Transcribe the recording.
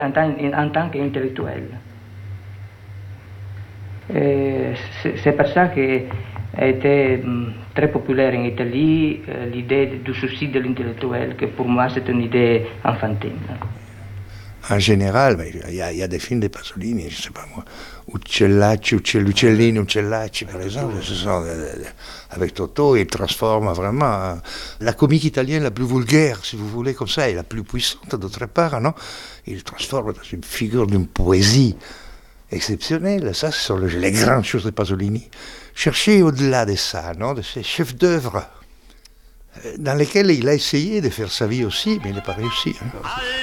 en tant qu'intellectuel. C'est pour ça qu'a été très populaire en Italie l'idée du suicide de l'intellectuel, que pour moi c'est une idée enfantine. En général, il y a des films de Pasolini, je ne sais pas moi, Uccellini, Uccellacci par exemple, avec Totò, il transforme vraiment la comique italienne la plus vulgaire, si vous voulez, comme ça, et la plus puissante d'autre part, non? Il transforme dans une figure d'une poésie exceptionnelle. Ça, ce sont les grandes choses de Pasolini. Cherchez au-delà de ça, non? De ces chefs-d'œuvre dans lesquels il a essayé de faire sa vie aussi, mais il n'a pas réussi. Hein.